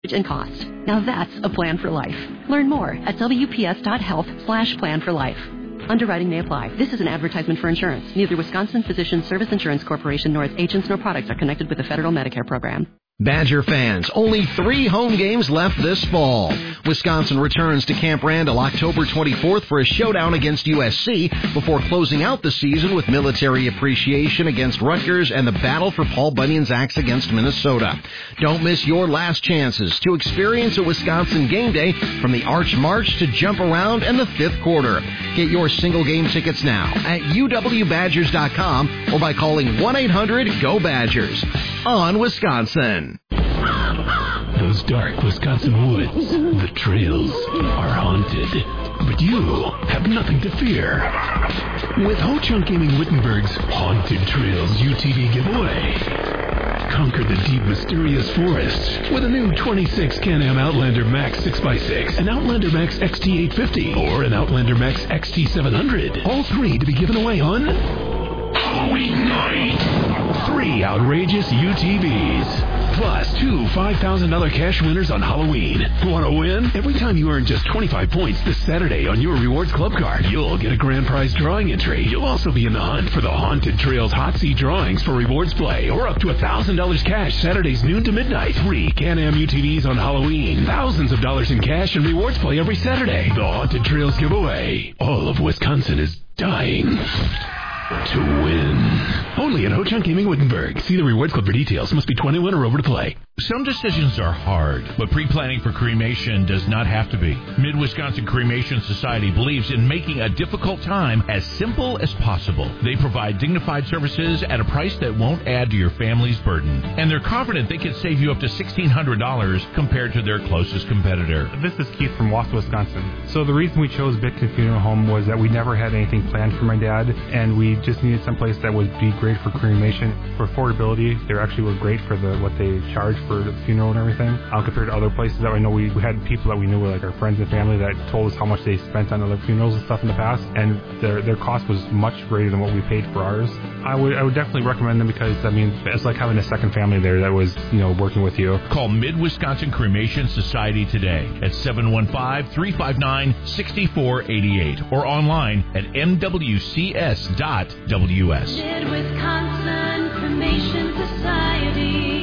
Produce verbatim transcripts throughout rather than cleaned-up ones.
and cost. Now that's a plan for life. Learn more at wps.health slash plan for life. Underwriting may apply. This is an advertisement for insurance. Neither Wisconsin Physicians Service Insurance Corporation nor its agents nor products are connected with the federal Medicare program. Badger fans, only three home games left this fall. Wisconsin returns to Camp Randall October twenty-fourth for a showdown against U S C before closing out the season with military appreciation against Rutgers and the battle for Paul Bunyan's Axe against Minnesota. Don't miss your last chances to experience a Wisconsin game day from the Arch March to Jump Around and the fifth quarter. Get your single game tickets now at U W Badgers dot com or by calling one eight hundred G O Badgers. On Wisconsin. Those dark Wisconsin woods, the trails are haunted. But you have nothing to fear. With Ho-Chunk Gaming Wittenberg's Haunted Trails U T V giveaway. Conquer the deep, mysterious forests with a new twenty-six Can-Am Outlander Max six by six, an Outlander Max X T eight fifty, or an Outlander Max X T seven hundred. All three to be given away on Halloween night. Three outrageous U T Vs. Plus two five thousand dollars cash winners on Halloween. Want to win? Every time you earn just twenty-five points this Saturday on your Rewards Club card, you'll get a grand prize drawing entry. You'll also be in the hunt for the Haunted Trails Hot Seat drawings for rewards play, or up to one thousand dollars cash Saturdays noon to midnight. Three Can-Am U T Vs on Halloween. Thousands of dollars in cash and rewards play every Saturday. The Haunted Trails giveaway. All of Wisconsin is dying to win. Only at Ho-Chunk Gaming Wittenberg. See the Rewards Club for details. Must be twenty-one or over to play. Some decisions are hard, but pre-planning for cremation does not have to be. Mid-Wisconsin Cremation Society believes in making a difficult time as simple as possible. They provide dignified services at a price that won't add to your family's burden. And they're confident they can save you up to sixteen hundred dollars compared to their closest competitor. This is Keith from Wausau, Wisconsin. So the reason we chose Bitkin Funeral Home was that we never had anything planned for my dad, and we just needed someplace that would be great for cremation. For affordability, they actually were great for the what they charge for the funeral and everything. Um, compared to other places that I know, we, we had people that we knew were like our friends and family that told us how much they spent on other funerals and stuff in the past, and their their cost was much greater than what we paid for ours. I would I would definitely recommend them because, I mean, it's like having a second family there that was, you know, working with you. Call Mid-Wisconsin Cremation Society today at seven one five, three five nine, six four eight eight or online at m w c s dot w s. Mid-Wisconsin Cremation Society.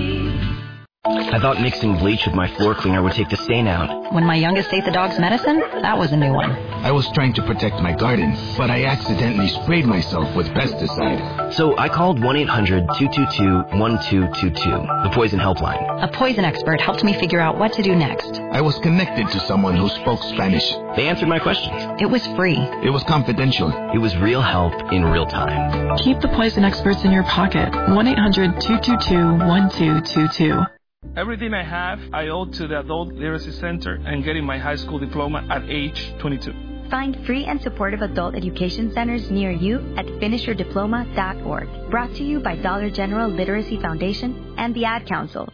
I thought mixing bleach with my floor cleaner would take the stain out. When my youngest ate the dog's medicine, that was a new one. I was trying to protect my garden, but I accidentally sprayed myself with pesticide. So I called one eight hundred, two two two, one two two two, the poison helpline. A poison expert helped me figure out what to do next. I was connected to someone who spoke Spanish. They answered my questions. It was free. It was confidential. It was real help in real time. Keep the poison experts in your pocket. one eight hundred, two two two, one two two two. Everything I have, I owe to the Adult Literacy Center and getting my high school diploma at age twenty-two. Find free and supportive adult education centers near you at finish your diploma dot org. Brought to you by Dollar General Literacy Foundation and the Ad Council.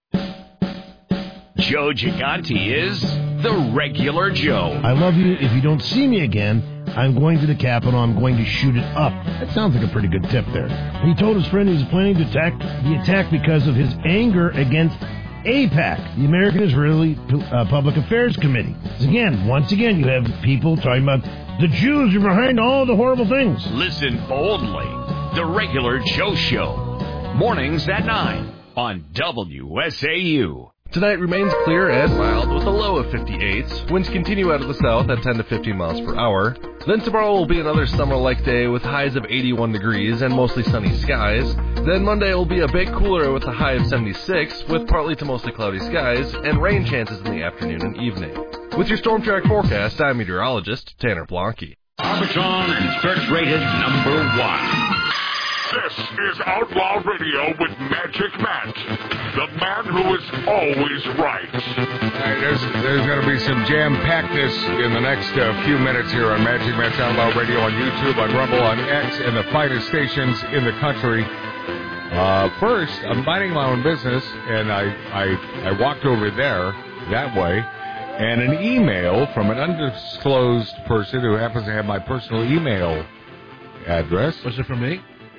Joe Gigante is the regular Joe. I love you. If you don't see me again, I'm going to the Capitol. I'm going to shoot it up. That sounds like a pretty good tip there. He told his friend he was planning to attack the attack because of his anger against AIPAC, the American Israeli uh, Public Affairs Committee. Again, once again, you have people talking about the Jews are behind all the horrible things. Listen boldly. The regular Joe Show. Mornings at nine on W S A U. Tonight remains clear and mild with a low of fifty-eight. Winds continue out of the south at ten to fifteen miles per hour. Then tomorrow will be another summer-like day with highs of eighty-one degrees and mostly sunny skies. Then Monday will be a bit cooler with a high of seventy-six with partly to mostly cloudy skies and rain chances in the afternoon and evening. With your Storm Track forecast, I'm meteorologist Tanner Blanke. Arbitron and search-rated number one. This is Outlaw Radio with Magic Matt, the man who is always right. All right, there's there's going to be some jam-packedness in the next uh, few minutes here on Magic Matt's Outlaw Radio on YouTube, on Rumble, on X, and the finest stations in the country. Uh, first, I'm minding my own business, and I, I, I walked over there that way, and an email from an undisclosed person who happens to have my personal email address. Was it from me?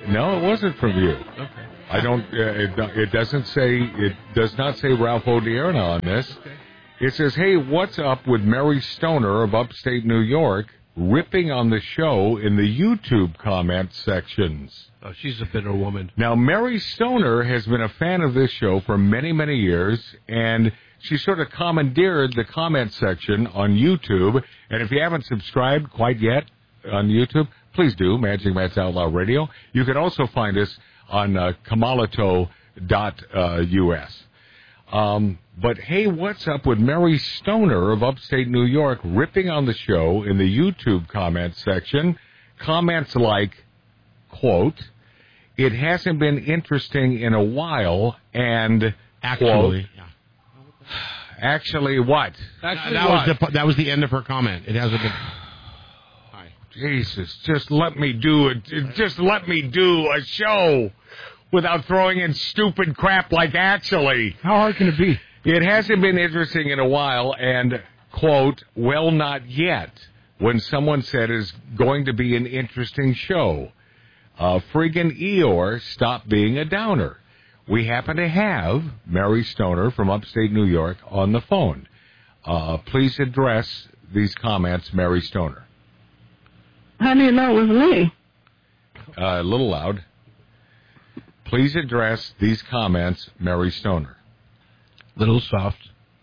No, it wasn't from you. Okay. I don't. Uh, it, it doesn't say. It does not say Ralph Odierna on this. Okay. It says, "Hey, what's up with Mary Stoner of upstate New York ripping on the show in the YouTube comment sections?" Oh, she's a bitter woman. Now, Mary Stoner has been a fan of this show for many, many years, and she sort of commandeered the comment section on YouTube. And if you haven't subscribed quite yet on YouTube, please do, Magic Matt's Outlaw Radio. You can also find us on uh, kamalato dot U S. Um, but, hey, what's up with Mary Stoner of upstate New York ripping on the show in the YouTube comment section? Comments like, quote, "It hasn't been interesting in a while," and, Actually, quote, yeah. Actually what? Actually that, what? Was the, that was the end of her comment. It hasn't been... Jesus, just let me do it. Just let me do a show without throwing in stupid crap like actually. How hard can it be? It hasn't been interesting in a while, and, quote, "well, not yet," when someone said it's going to be an interesting show. Uh, friggin' Eeyore, stop being a downer. We happen to have Mary Stoner from upstate New York on the phone. Uh, please address these comments, Mary Stoner. How do you know it was me? Uh, a little loud. Please address these comments, Mary Stoner. Little soft.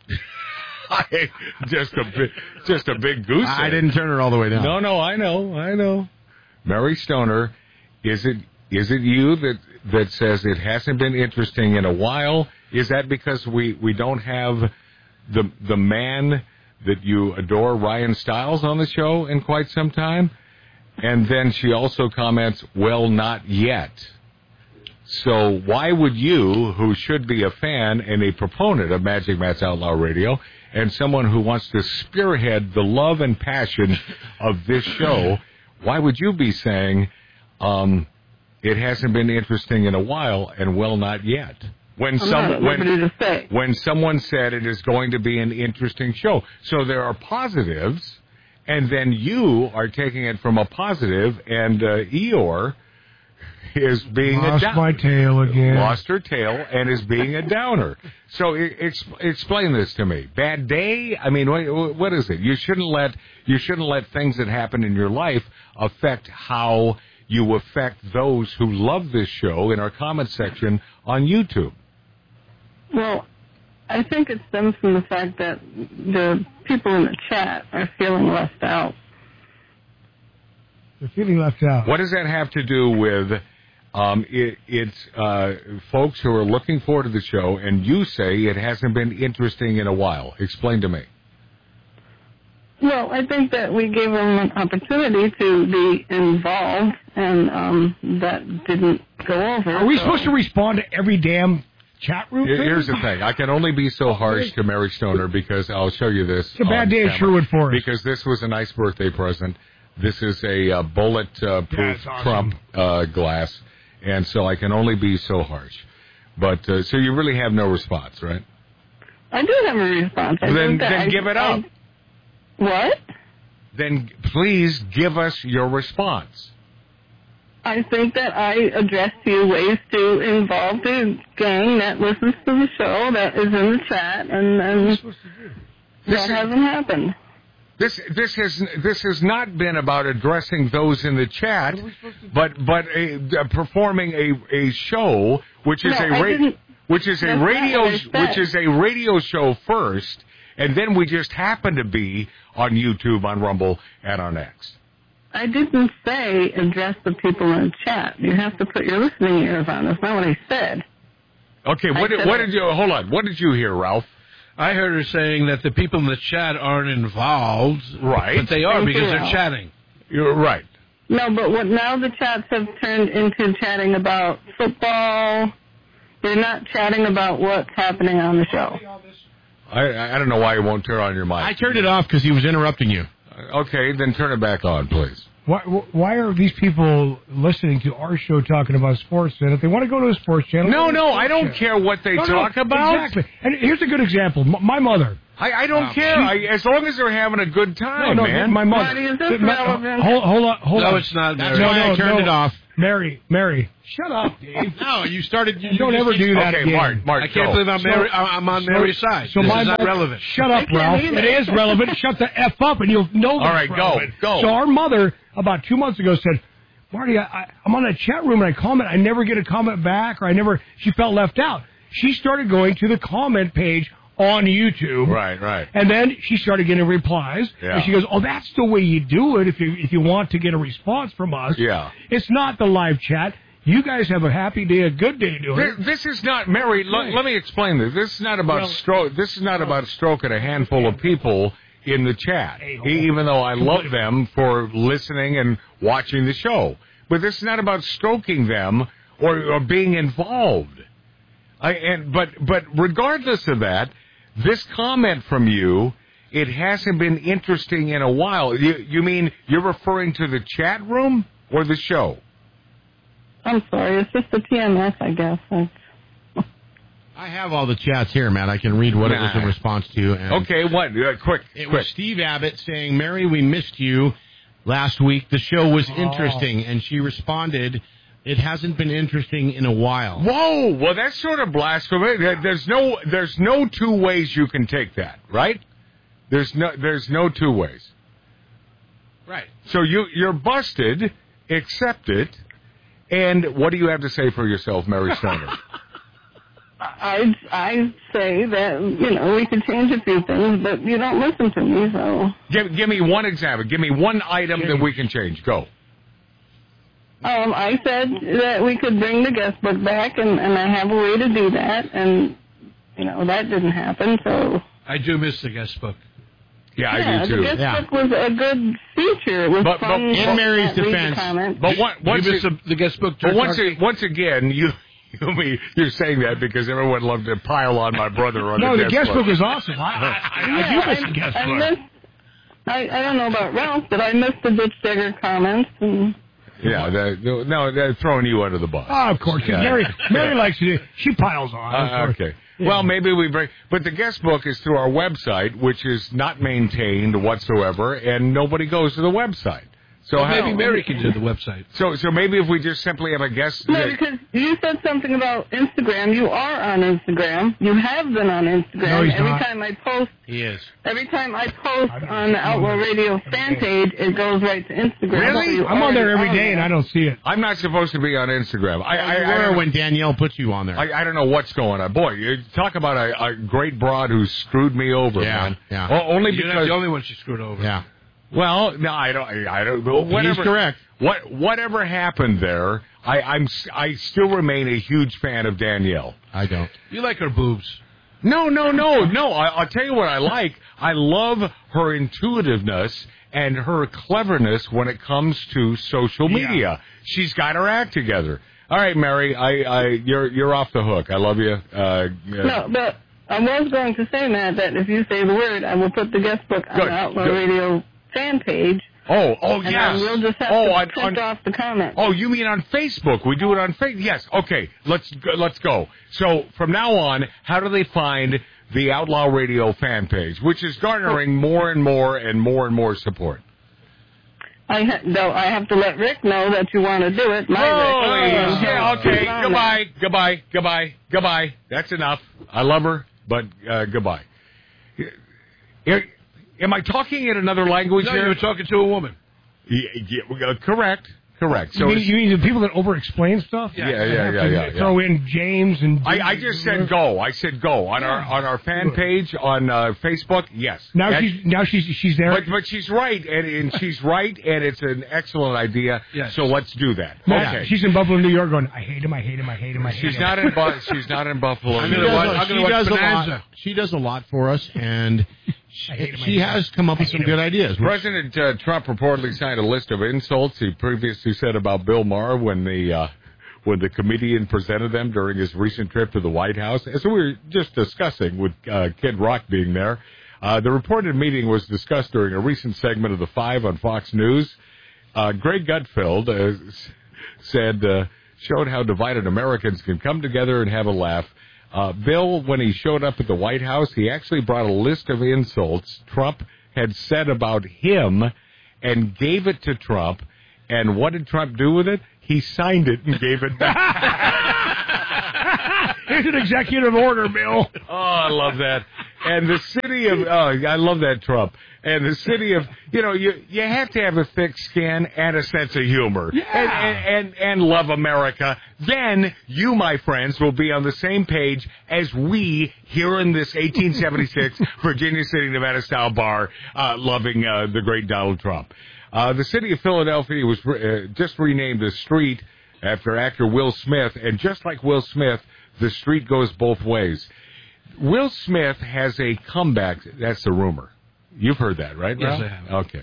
just a big, just a big goose. I egg. Didn't turn her all the way down. No, no, I know, I know. Mary Stoner, is it is it you that that says it hasn't been interesting in a while? Is that because we, we don't have the the man that you adore, Ryan Stiles, on the show in quite some time? And then she also comments, "well, not yet." So why would you, who should be a fan and a proponent of Magic Matt's Outlaw Radio, and someone who wants to spearhead the love and passion of this show, why would you be saying, um, it hasn't been interesting in a while and well, not yet? When, some, when, when someone said it is going to be an interesting show. So there are positives, and then you are taking it from a positive, and uh, Eeyore is being Lost a downer. my tail again. Lost her tail and is being a downer. So ex- explain this to me. Bad day? I mean, what, what is it? You shouldn't let you shouldn't let things that happen in your life affect how you affect those who love this show in our comment section on YouTube. Well, I think it stems from the fact that the people in the chat are feeling left out. They're feeling left out. What does that have to do with um, it, it's uh, folks who are looking forward to the show, and you say it hasn't been interesting in a while? Explain to me. Well, I think that we gave them an opportunity to be involved, and um, that didn't go over. Are we so. supposed to respond to every damn chat room? Here's the thing. I can only be so harsh to Mary Stoner because I'll show you this. It's a bad day at Sherwood Forest. Because this was a nice birthday present. This is a uh, bullet-proof uh, yeah, awesome. Trump uh, glass, and so I can only be so harsh. But uh, so you really have no response, right? I do have a response. I then then I, give it I, up. What? Then please give us your response. I think that I addressed you ways to involve the gang that listens to the show, that is in the chat, and, and that This is- hasn't happened. This this has this has not been about addressing those in the chat, but but a, uh, performing a, a show which is No, a I ra- didn't- which is a that's not radio what I said. which is a radio show first, and then we just happen to be on YouTube, on Rumble, and on X. I didn't say address the people in the chat. You have to put your listening ears on. That's not what I said. Okay, what I did, said what it. did you hold on? What did you hear, Ralph? I heard her saying that the people in the chat aren't involved. Right. But they are Thank because you, they're Al. chatting. You're right. No, but what now the chats have turned into chatting about football. They're not chatting about what's happening on the show. I I don't know why you won't turn on your mic. I turned it off because he was interrupting you. Okay, then turn it back on, please. Why, why are these people listening to our show talking about sports? And if they want to go to a sports channel... No, go to a no, sports I don't channel. care what they No, no, talk about. Exactly. And here's a good example. M- my mother... I, I don't Wow. care. I, as long as they're having a good time, No, no, man. my mother... Marty, is this Ma- relevant? Hold, hold on, hold No, on. it's not. That's Mary. why I no, turned no. it off. Mary, Mary, shut up, Dave. No, you started. You, don't you ever just, do that okay, again. Mark, Mark, I can't go. believe I'm, So- Mary, I'm on so- Mary's side. So this my is not relevant. Shut up, Ralph. It is relevant. Shut the F up, and you'll know All that's right, go, relevant. go. So our mother, about two months ago, said, Marty, I, I, I'm on a chat room, and I comment. I never get a comment back, or I never, she felt left out. She started going to the comment page on YouTube. Right, right. And then she started getting replies. Yeah. And she goes, oh, that's the way you do it if you if you want to get a response from us. Yeah. It's not the live chat. You guys have a happy day, a good day doing This, it. this is not, Mary, l- let me explain this. This is not about Well- stroke. This is not about stroking a handful of people in the chat, Hey, e- even though I love them for listening and watching the show. But this is not about stroking them or, or being involved. I, and but but regardless of that, this comment from you, it hasn't been interesting in a while. You, you mean you're referring to the chat room or the show? I'm sorry, it's just the P M S, I guess. I, I have all the chats here, Matt. I can read what it was in response to. And Okay, what? Uh, quick, It quick. was Steve Abbott saying, Mary, we missed you last week. The show was interesting. And she responded, it hasn't been interesting in a while. Whoa! Well, that's sort of blasphemy. There- There's no, there's no two ways you can take that, right? There's no, there's no two ways. Right. So you, you're busted. Accept it. And what do you have to say for yourself, Mary Stoner? I I say that, you know, we could change a few things, but you don't listen to me, so. give, give me one example. Give me one item that we can change. Go. Um, I said that we could bring the guest book back, and, and I have a way to do that, and, you know, that didn't happen, so. I do miss the guest book. Yeah, yeah, I do too. the guest Yeah. book was a good feature. It was But- but- fun. In to Mary's read the defense, comment. But what, once you miss it- the, the guest book. But George once, Martin? a, once again, you, you mean, you're saying that because everyone loved to pile on my brother on No, the the guest book is awesome. I, I, I, yeah, I do miss the guest I book. missed, I, I don't know about Ralph, but I missed the ditch digger comments, and Yeah, that, no, they're throwing you under the bus. Oh, of course. Yeah. Mary, Mary likes to do. She piles on. Uh, okay. Well, maybe we bring, but the guest book is through our website, which is not maintained whatsoever, and nobody goes to the website. So Well, how- maybe Mary can do the website. So, so maybe if we just simply have a guest. no, because you said something about Instagram. You are on Instagram. You have been on Instagram. No, he's every not. time I post, He is. every time I post on the Outlaw Radio fan page, it goes right to Instagram. Really? So you I'm on there already every on day, and there. I don't see it. I'm not supposed to be on Instagram. I, I, You I, were don't- when Danielle put you on there. I, I don't know what's going on. Boy, you talk about a, a great broad who screwed me over, Yeah, man. yeah. O- only You're not because. the only one she screwed over. yeah. Well, no, I don't. I don't. Whatever, He's correct. What whatever happened there, I, I'm s- I still remain a huge fan of Danielle. I don't. You like her boobs. No, no, no, no. I, I'll tell you what I like. I love her intuitiveness and her cleverness when it comes to social media. She's got her act together. All right, Mary, I, I you're you're off the hook. I love you. Uh, No, but I was going to say, Matt, that if you say the word, I will put the guest book on Good, the Outlaw good. Radio fan page. Oh, oh, and yes. I will just have oh, to on, print on, off the comment. Oh, you mean on Facebook? We do it on Facebook. Yes. Okay. Let's go, let's go. So from now on, how do they find the Outlaw Radio fan page, which is garnering more and more and more and more support? I ha- though I have to let Rick know that you want to do it. My Holy Rick. Oh, yeah, okay. on Goodbye. Goodbye. Goodbye. Goodbye. That's enough. I love her, but uh, goodbye. Yeah, am I talking in another language No, here? you were talking to a woman. Yeah, yeah, uh, correct. Correct. You mean, you mean the people that over-explain stuff? Yeah, yeah, yeah, yeah, yeah. Throw in James and... I, I just said go. I said go on our on our fan page on uh, Facebook. Yes. Now That- she's now she's she's there. But but she's right, and, and she's right, and it's an excellent idea. Yes. So let's do that. Matt, Okay. She's in Buffalo, New York, going, I hate him, I hate him, I hate him, I hate him. She's not in Bu- she's not in Buffalo. I'm New gonna York. watch, I'm she gonna watch does a Bonanza. lot. She does a lot for us, and she, hate him, I she hate has come up with some good ideas. President uh, Trump reportedly signed a list of insults he previously said about Bill Maher when the uh, when the comedian presented them during his recent trip to the White House. As we were just discussing with uh, Kid Rock being there, uh, the reported meeting was discussed during a recent segment of The Five on Fox News. Uh, Greg Gutfeld uh, s- said uh, showed how divided Americans can come together and have a laugh. Uh, Bill, when he showed up at the White House, he actually brought a list of insults Trump had said about him and gave it to Trump. And what did Trump do with it? he signed it and gave it back. Here's an executive order, Bill. Oh, I love that. And the city of, oh, I love that Trump. And the city of, you know, you you have to have a thick skin and a sense of humor. Yeah. And, and, and, and love America. Then you, my friends, will be on the same page as we here in this eighteen seventy-six Virginia City, Nevada style bar, uh, loving uh, the great Donald Trump. Uh, the city of Philadelphia was re- uh, just renamed a street after actor Will Smith. And just like Will Smith, the street goes both ways. Will Smith has a comeback. That's the rumor. You've heard that, right, Yes, Ralph? I have. Okay.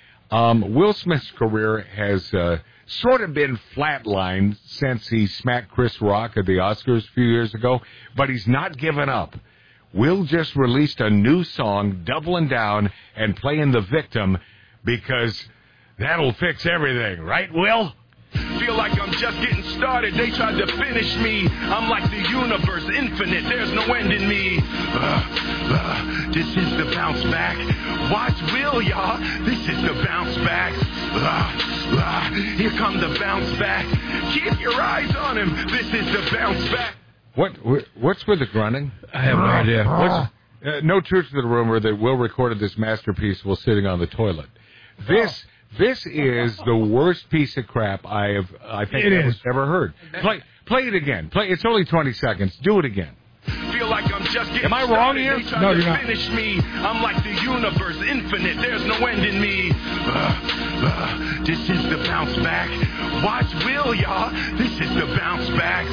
Um, Will Smith's career has uh, sort of been flatlined since he smacked Chris Rock at the Oscars a few years ago, but he's not given up. Will just released a new song, doubling down and playing the victim, because that'll fix everything, right, Will? Feel like I'm just getting started. They tried to finish me. I'm like the universe, infinite. There's no end in me. Uh, uh, this is the bounce back. Watch Will, y'all. This is the bounce back. Uh, uh, here come the bounce back. Keep your eyes on him. This is the bounce back. What What's with the grunting? I have no idea. What's, uh, no truth to the rumor that Will recorded this masterpiece while sitting on the toilet. This... This is the worst piece of crap I have, I think, It I've is. ever heard. Play, play it again. Play. It's only twenty seconds. Do it again. Feel like I'm just getting Am I wrong started. here? They tried No, to you're not. finish me. I'm like the universe, infinite. There's no end in me. Uh, uh, this is the bounce back. Watch Will, y'all. This is the bounce back.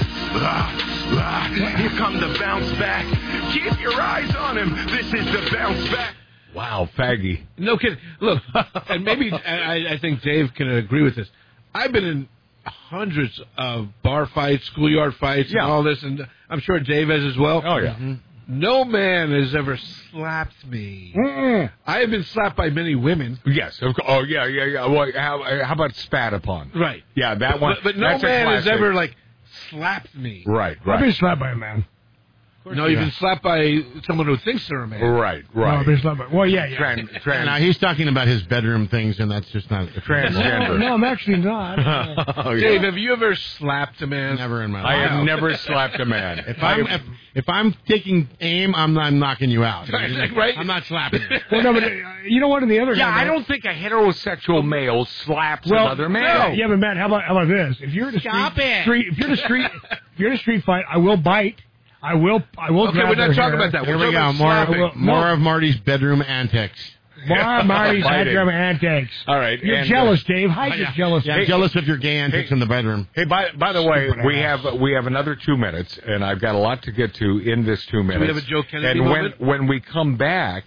Uh, uh, here come the bounce back. Keep your eyes on him. This is the bounce back. Wow, faggy. No kidding. Look, and maybe I, I think Dave can agree with this. I've been in hundreds of bar fights, schoolyard fights, Yeah. and all this, and I'm sure Dave has as well. Oh, yeah. Mhm. No man has ever slapped me. Mm. I have been slapped by many women. Yes. Of course. Oh, yeah, yeah, yeah. Well, how, how about spat upon? Right. Yeah, that one. But, but no that's a man has classic. ever, like, slapped me. Right, I've been right. slapped by a man. No, you've been slapped by someone who thinks they're a man. Right, No, right. I've been slapped by. Well, yeah, yeah. Tran, trans, Now, he's talking about his bedroom things, and that's just not transgender. No, no, I'm actually not. Oh, yeah. Dave, have you ever slapped a man? Never in my I life. have never slapped a man. If I'm if, if I'm taking aim, I'm I'm knocking you out. Right. I'm not slapping you. Well, no, but uh, you know what? On the other Yeah, hand, I don't think a heterosexual male slaps well, another man. Yeah, but Matt, how about how about this? If you're in a Stop street, it. street, if you're in a street, if you're in a street fight, I will bite. I will. I will. Okay, grab we're not their talking hair. about that. Here We're we talking go. about More slapping. more of Marty's bedroom antics. Mar- Marty's Fighting. bedroom antics. All right. You're and, jealous, Dave. Hide your Yeah, jealousy. yeah, I'm jealous of your gay antics hey, in the bedroom. Hey, by by the way, Stupid we ass. have we have another two minutes, and I've got a lot to get to in this two minutes. we have a Joe Kennedy and moment? when when we come back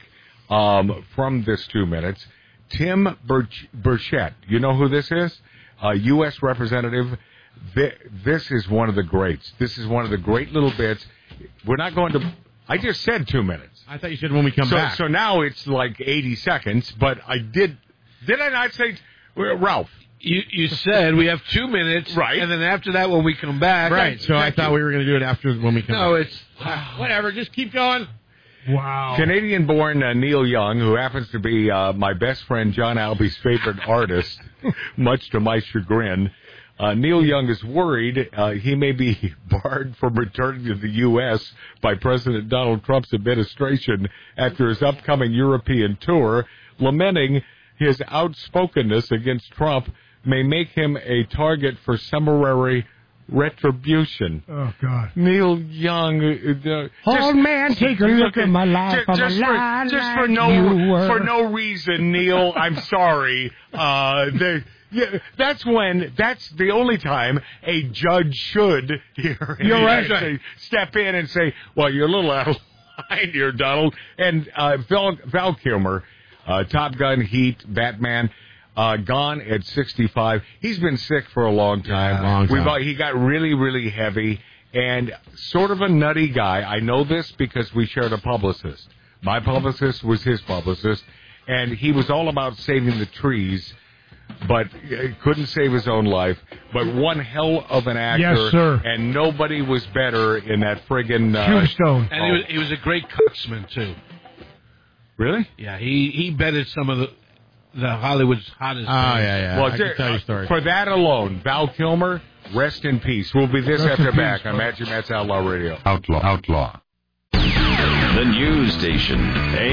um, from this two minutes, Tim Burch- Burchett, you know who this is? A U S representative. Th- This is one of the greats. This is one of the great little bits. We're not going to. I just said two minutes. I thought you said when we come so, back. So now it's like eighty seconds, but I did. Did I not say, Ralph? You you said we have two minutes, Right. And then after that, when we come back, right. So I thought we were going to do it after when we come No, back. it's Whatever. Just keep going. Wow. Canadian-born uh, Neil Young, who happens to be uh, my best friend John Albie's favorite artist, much to my chagrin. Uh, Neil Young is worried uh, he may be barred from returning to the U S by President Donald Trump's administration after his upcoming European tour, lamenting his outspokenness against Trump may make him a target for summary retribution. Oh God. Neil Young. Uh, Old just- man, take a look at my life. Just, I'm just a for, lie just like for you no were. for no reason, Neil. I'm sorry. Uh, the, yeah, that's when that's the only time a judge should hear. You're right. Say, step in and say, "Well, you're a little out of line here, Donald." And uh, Val, Val Kilmer, uh, Top Gun, Heat, Batman. Uh, gone at sixty-five. He's been sick for a long time. Yeah, long time. We've, uh, he got really, really heavy and sort of a nutty guy. I know this because we shared a publicist. My publicist was his publicist, and he was all about saving the trees, but uh, couldn't save his own life. But one hell of an actor. Yes, sir. And nobody was better in that friggin' uh, Tombstone. and he was he was a great coxman too. Really? Yeah, he he betted some of the the Hollywood's hottest. Oh, yeah, yeah. Well, I can tell you a story. For that alone, Val Kilmer, rest in peace. We'll be this Rest after in back peace, on bro. Magic Matt's Outlaw Radio. Outlaw. Outlaw. The news station.